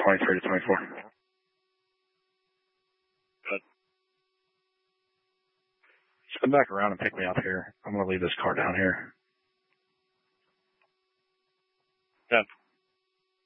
23 to 24. Good. Just come back around and pick me up here. I'm going to leave this car down here. Good.